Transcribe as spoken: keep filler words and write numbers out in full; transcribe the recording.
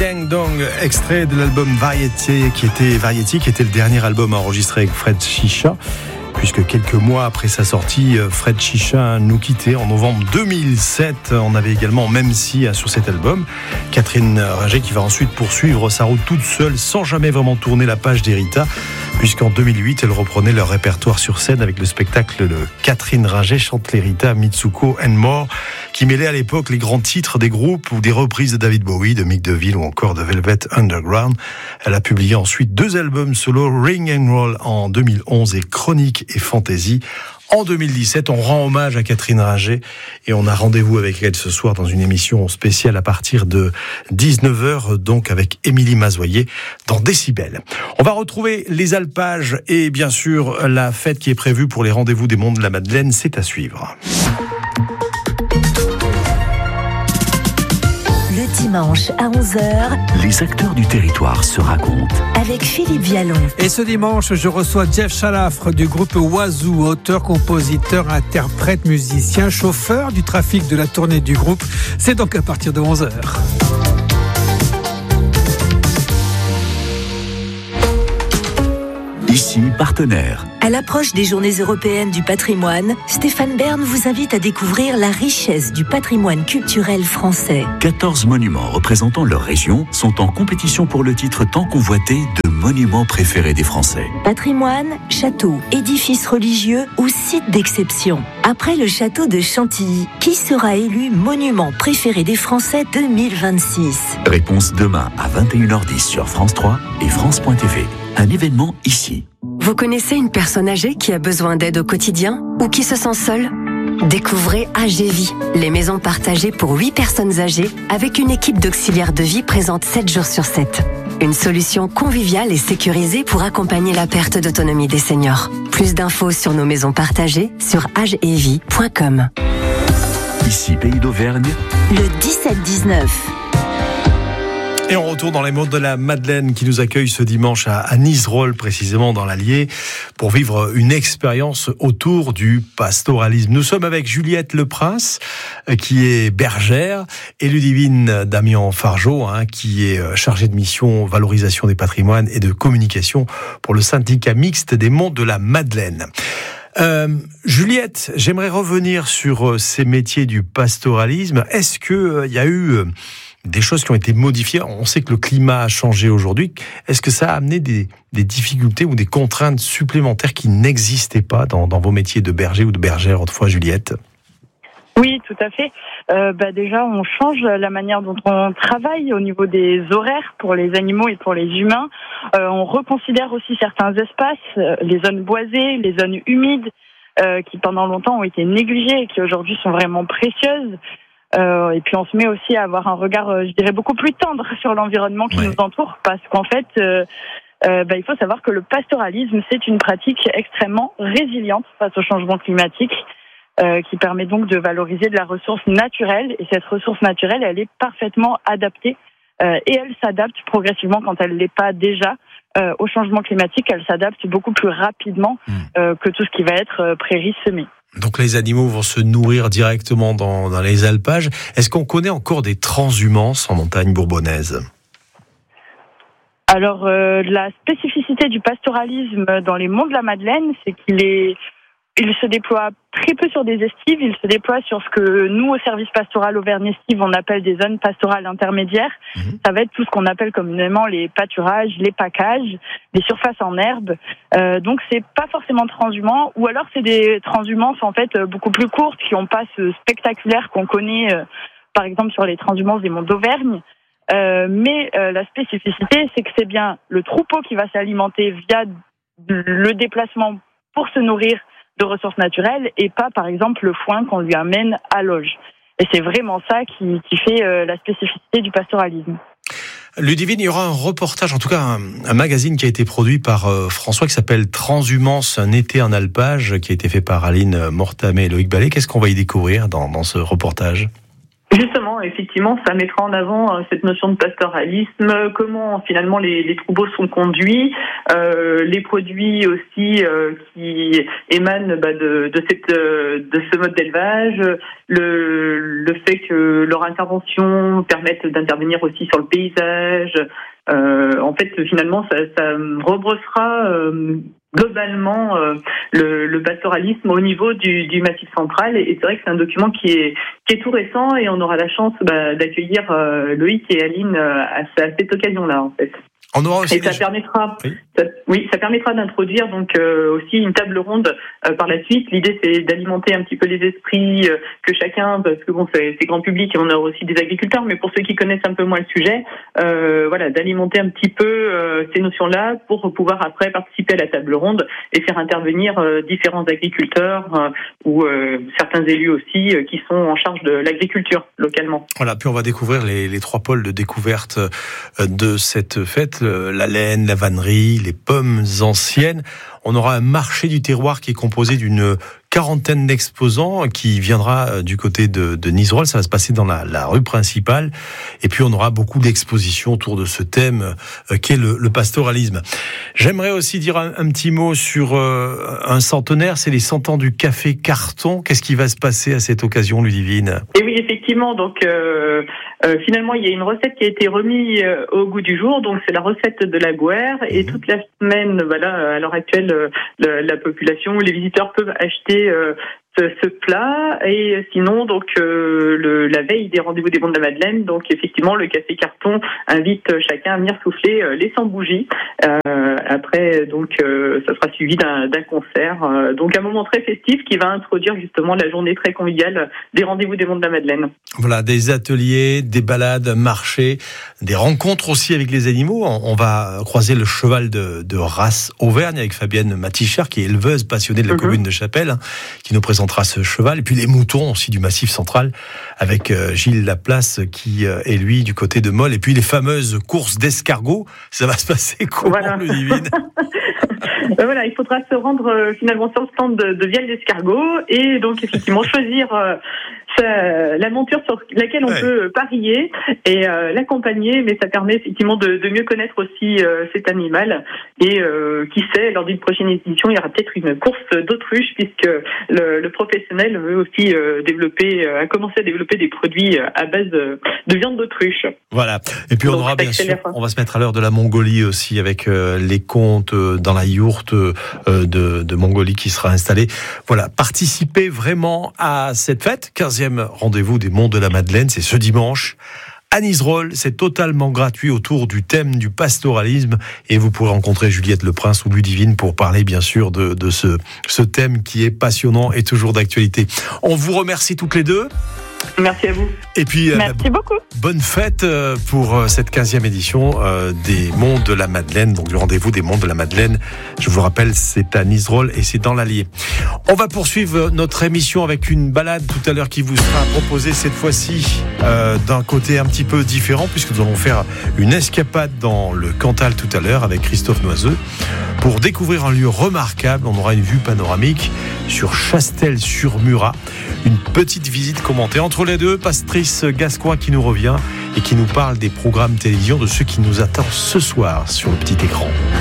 Dang Dong, extrait de l'album Variety, qui était Variety, qui était le dernier album enregistré avec Fred Chicha. Puisque quelques mois après sa sortie, Fred Chicha nous quittait en novembre deux mille sept. On avait également Même Si sur cet album. Catherine Ringer qui va ensuite poursuivre sa route toute seule sans jamais vraiment tourner la page d'Erita. Puisqu'en deux mille huit, elle reprenait leur répertoire sur scène avec le spectacle de Catherine Ringer chante l'Erita, Mitsuko and More, qui mêlait à l'époque les grands titres des groupes ou des reprises de David Bowie, de Mick DeVille ou encore de Velvet Underground. Elle a publié ensuite deux albums solo, Ring and Roll en deux mille onze et Chronique et Fantasy en deux mille dix-sept. On rend hommage à Catherine Ringer et on a rendez-vous avec elle ce soir dans une émission spéciale à partir de dix-neuf heures, donc avec Émilie Mazoyer dans Décibel. On va retrouver les alpages et bien sûr la fête qui est prévue pour les rendez-vous des Monts de la Madeleine, c'est à suivre. Le dimanche à onze heures, les acteurs du territoire se racontent avec Philippe Vialon. Et ce dimanche, je reçois Jeff Chalafre du groupe Oiseau, auteur, compositeur, interprète, musicien, chauffeur du trafic de la tournée du groupe. C'est donc à partir de onze heures. Ici, partenaire. À l'approche des Journées européennes du patrimoine, Stéphane Bern vous invite à découvrir la richesse du patrimoine culturel français. quatorze monuments représentant leur région sont en compétition pour le titre tant convoité de monuments préférés des Français. Patrimoine, châteaux, édifices religieux ou sites d'exception. Après le château de Chantilly, qui sera élu monument préféré des Français deux mille vingt-six? Réponse demain à vingt et une heures dix sur France trois et France point T V. Un événement ici. Vous connaissez une personne âgée qui a besoin d'aide au quotidien ou qui se sent seule? Découvrez A G Vie, les maisons partagées pour huit personnes âgées avec une équipe d'auxiliaires de vie présente sept jours sur sept. Une solution conviviale et sécurisée pour accompagner la perte d'autonomie des seniors. Plus d'infos sur nos maisons partagées sur age et vie point com. Ici, Pays d'Auvergne. Le dix-sept dix-neuf. Et on retourne dans les Monts de la Madeleine qui nous accueille ce dimanche à, à Nizerolle, précisément dans l'Allier, pour vivre une expérience autour du pastoralisme. Nous sommes avec Juliette Leprince, qui est bergère, et Ludivine Damian-Fargeau, hein, qui est chargée de mission valorisation des patrimoines et de communication pour le syndicat mixte des Monts de la Madeleine. Euh, Juliette, j'aimerais revenir sur ces métiers du pastoralisme. Est-ce qu'il euh, y a eu... Euh, des choses qui ont été modifiées? On sait que le climat a changé aujourd'hui. Est-ce que ça a amené des, des difficultés ou des contraintes supplémentaires qui n'existaient pas dans, dans vos métiers de berger ou de bergère autrefois, Juliette? Oui, tout à fait. Euh, bah déjà, on change la manière dont on travaille au niveau des horaires pour les animaux et pour les humains. Euh, on reconsidère aussi certains espaces, euh, les zones boisées, les zones humides, euh, qui pendant longtemps ont été négligées et qui aujourd'hui sont vraiment précieuses. Euh, et puis on se met aussi à avoir un regard, euh, je dirais, beaucoup plus tendre sur l'environnement qui ouais. nous entoure, parce qu'en fait, euh, euh, bah, il faut savoir que le pastoralisme, c'est une pratique extrêmement résiliente face au changement climatique, euh, qui permet donc de valoriser de la ressource naturelle. Et cette ressource naturelle, elle est parfaitement adaptée, euh, et elle s'adapte progressivement quand elle l'est pas déjà. Euh, au changement climatique, elle s'adapte beaucoup plus rapidement euh, que tout ce qui va être euh, prairies semées. Donc les animaux vont se nourrir directement dans, dans les alpages. Est-ce qu'on connaît encore des transhumances en montagne bourbonnaise? Alors euh, la spécificité du pastoralisme dans les Monts de la Madeleine, c'est qu'il est, il se déploie très peu sur des estives, il se déploie sur ce que nous, au service pastoral Auvergne-Estive, on appelle des zones pastorales intermédiaires. Mmh. Ça va être tout ce qu'on appelle communément les pâturages, les packages, les surfaces en herbe. Euh, donc c'est pas forcément transhumant, ou alors c'est des transhumances en fait beaucoup plus courtes, qui n'ont pas ce spectaculaire qu'on connaît, euh, par exemple sur les transhumances des Monts d'Auvergne. Euh, mais euh, la spécificité, c'est que c'est bien le troupeau qui va s'alimenter via le déplacement pour se nourrir de ressources naturelles, et pas par exemple le foin qu'on lui amène à l'auge. Et c'est vraiment ça qui, qui fait euh, la spécificité du pastoralisme. Ludivine, il y aura un reportage, en tout cas un, un magazine qui a été produit par euh, François, qui s'appelle Transhumance, un été en alpage, qui a été fait par Aline Mortamet et Loïc Ballet. Qu'est-ce qu'on va y découvrir dans, dans ce reportage? Justement, effectivement, ça mettra en avant euh, cette notion de pastoralisme, comment finalement les, les troupeaux sont conduits, euh, les produits aussi euh, qui émanent bah, de, de, cette, euh, de ce mode d'élevage, le, le fait que leur intervention permette d'intervenir aussi sur le paysage. Euh, en fait, finalement, ça, ça rebrossera euh, globalement euh, le, le pastoralisme au niveau du, du Massif central. Et, et c'est vrai que c'est un document qui est, qui est tout récent et on aura la chance bah, d'accueillir euh, Loïc et Aline euh, à, à cette occasion-là, en fait. On aura aussi et ça des... permettra, oui. ça, oui, ça permettra d'introduire donc euh, aussi une table ronde euh, par la suite. L'idée, c'est d'alimenter un petit peu les esprits, euh, que chacun, parce que bon, c'est, c'est grand public et on a aussi des agriculteurs, mais pour ceux qui connaissent un peu moins le sujet, euh, voilà, d'alimenter un petit peu euh, ces notions-là pour pouvoir après participer à la table ronde et faire intervenir euh, différents agriculteurs euh, ou euh, certains élus aussi euh, qui sont en charge de l'agriculture localement. Voilà, puis on va découvrir les, les trois pôles de découverte de cette fête. La laine, la vannerie, les pommes anciennes. On aura un marché du terroir qui est composé d'une quarantaine d'exposants qui viendra du côté de, de Nizerolle. Ça va se passer dans la, la rue principale. Et puis on aura beaucoup d'expositions autour de ce thème euh, qui est le, le pastoralisme. J'aimerais aussi dire un, un petit mot sur euh, un centenaire. C'est les cent ans du café Carton. Qu'est-ce qui va se passer à cette occasion, Ludivine ? Et oui, effectivement. Donc euh, euh, finalement, il y a une recette qui a été remise euh, au goût du jour. Donc c'est la recette de la Gouère. Mmh. Et toute la semaine, voilà, à l'heure actuelle, euh, la, la population, les visiteurs peuvent acheter euh, ce, ce plat. Et sinon, donc euh, le, la veille des rendez-vous des Monts de la Madeleine, donc effectivement, le café Carton invite chacun à venir souffler euh, les cent bougies. Euh, après, donc, euh, ça sera suivi d'un, d'un concert. Euh, donc, un moment très festif qui va introduire justement la journée très conviviale des rendez-vous des Monts de la Madeleine. Voilà, des ateliers, des balades, marchés, des rencontres aussi avec les animaux. On va croiser le cheval de, de race Auvergne avec Fabienne Matichard, qui est éleveuse passionnée de la mm-hmm. commune de Chapelle, hein, qui nous présentera ce cheval. Et puis les moutons aussi du Massif central avec euh, Gilles Laplace qui euh, est lui du côté de Molles. Et puis les fameuses courses d'escargots. Ça va se passer comment, voilà. Ludivine? Ben voilà, il faudra se rendre euh, finalement sur le stand de, de vielle d'escargot et donc effectivement choisir euh, sa, la monture sur laquelle on ouais. peut parier et euh, l'accompagner, mais ça permet effectivement de, de mieux connaître aussi euh, cet animal et euh, qui sait, lors d'une prochaine édition, il y aura peut-être une course d'autruche puisque le, le professionnel veut aussi euh, développer, euh, a commencé à développer des produits à base de, de viande d'autruche. Voilà, et puis on donc, aura bien sûr, on va se mettre à l'heure de la Mongolie aussi avec euh, les contes euh, dans la yourte euh, de, de Mongolie qui sera installée. Voilà, participez vraiment à cette fête, quinzième rendez-vous des Monts de la Madeleine, c'est ce dimanche. À Nizerolle, c'est totalement gratuit autour du thème du pastoralisme et vous pourrez rencontrer Juliette Le Prince ou Ludivine pour parler bien sûr de, de ce, ce thème qui est passionnant et toujours d'actualité. On vous remercie toutes les deux. Merci à vous. Et puis, Merci euh, beaucoup. Bonne fête pour cette quinzième édition euh, des Monts de la Madeleine, donc le rendez-vous des Monts de la Madeleine. Je vous rappelle, c'est à Nizerolle et c'est dans l'Allier. On va poursuivre notre émission avec une balade tout à l'heure qui vous sera proposée cette fois-ci euh, d'un côté un petit peu différent, puisque nous allons faire une escapade dans le Cantal tout à l'heure avec Christophe Noiseux. Pour découvrir un lieu remarquable, on aura une vue panoramique sur Chastel-sur-Murat. Une petite visite commentée. Entre les deux, Patrice Gascoigne qui nous revient et qui nous parle des programmes télévision de ceux qui nous attendent ce soir sur le petit écran.